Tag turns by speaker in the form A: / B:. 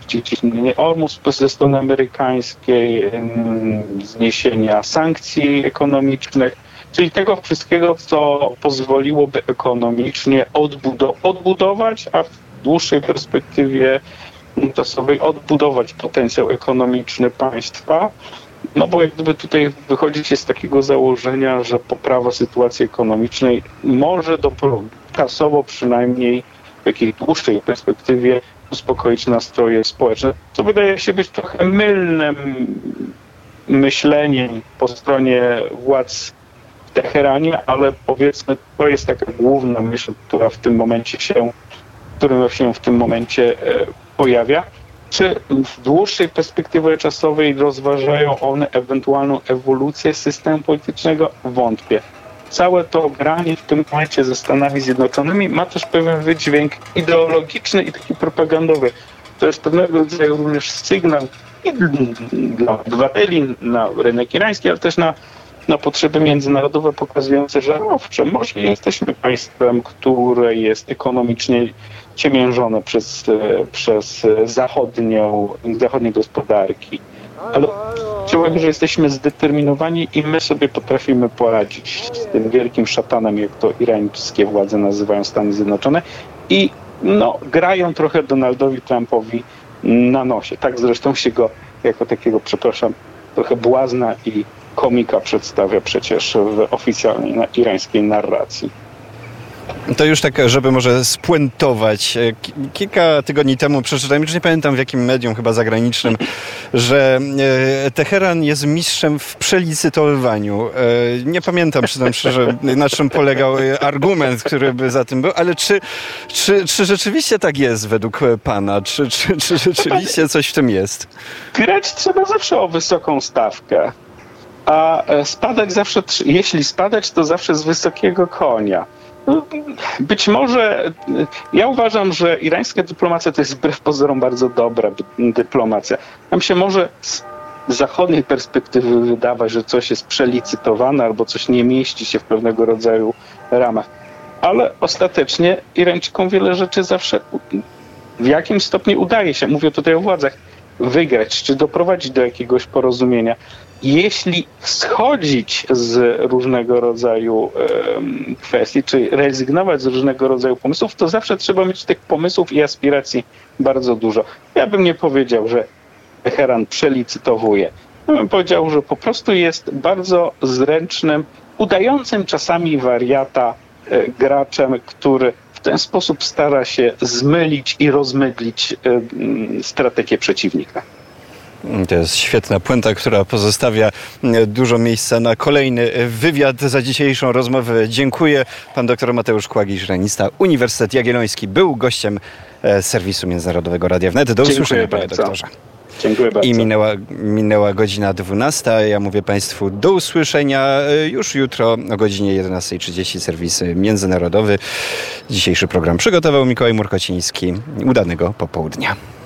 A: zacieśnienie Ormus ze strony amerykańskiej, zniesienia sankcji ekonomicznych, czyli tego wszystkiego, co pozwoliłoby ekonomicznie odbudować, a w dłuższej perspektywie czasowej odbudować potencjał ekonomiczny państwa. No bo jak gdyby tutaj wychodzi się z takiego założenia, że poprawa sytuacji ekonomicznej może czasowo przynajmniej w jakiejś dłuższej perspektywie uspokoić nastroje społeczne, co wydaje się być trochę mylnym myśleniem po stronie władz w Teheranie, ale powiedzmy to jest taka główna myśl, która w tym momencie pojawia. Czy w dłuższej perspektywie czasowej rozważają one ewentualną ewolucję systemu politycznego? Wątpię. Całe to granie w tym momencie ze Stanami Zjednoczonymi ma też pewien wydźwięk ideologiczny i taki propagandowy. To jest pewnego rodzaju również sygnał i dla obywateli na rynek irański, ale też na potrzeby międzynarodowe pokazujące, że owszem, może jesteśmy państwem, które jest ekonomicznie ciemiężone przez zachodnie gospodarki. Ale czułem, że jesteśmy zdeterminowani i my sobie potrafimy poradzić z tym wielkim szatanem, jak to irańskie władze nazywają Stany Zjednoczone i grają trochę Donaldowi Trumpowi na nosie. Tak zresztą się go jako takiego, trochę błazna i komika przedstawia przecież w oficjalnej irańskiej narracji.
B: To już tak, żeby może spuentować. Kilka tygodni temu przeczytałem, już nie pamiętam w jakim medium, chyba zagranicznym, że Teheran jest mistrzem w przelicytowywaniu. Nie pamiętam, przyznam szczerze, na czym polegał argument, który by za tym był, ale czy rzeczywiście tak jest według pana? Czy rzeczywiście coś w tym jest?
A: Grać trzeba zawsze o wysoką stawkę, a spadać zawsze, jeśli spadać, to zawsze z wysokiego konia. Być może, ja uważam, że irańska dyplomacja to jest wbrew pozorom bardzo dobra dyplomacja. Nam się może z zachodniej perspektywy wydawać, że coś jest przelicytowane albo coś nie mieści się w pewnego rodzaju ramach. Ale ostatecznie Irańczykom wiele rzeczy zawsze w jakimś stopniu udaje się, mówię tutaj o władzach, wygrać czy doprowadzić do jakiegoś porozumienia. Jeśli schodzić z różnego rodzaju kwestii, czy rezygnować z różnego rodzaju pomysłów, to zawsze trzeba mieć tych pomysłów i aspiracji bardzo dużo. Ja bym nie powiedział, że Teheran przelicytowuje. Ja bym powiedział, że po prostu jest bardzo zręcznym, udającym czasami wariata graczem, który w ten sposób stara się zmylić i rozmydlić strategię przeciwnika.
B: To jest świetna puenta, która pozostawia dużo miejsca na kolejny wywiad. Za dzisiejszą rozmowę dziękuję. Pan dr Mateusz Kłagiś-Renista, Uniwersytet Jagielloński, był gościem serwisu Międzynarodowego Radia Wnet. Do usłyszenia, panie doktorze.
A: Dziękuję bardzo.
B: I minęła godzina 12. Ja mówię państwu do usłyszenia już jutro o godzinie 11:30. Serwis międzynarodowy. Dzisiejszy program przygotował Mikołaj Murkociński. Udanego popołudnia.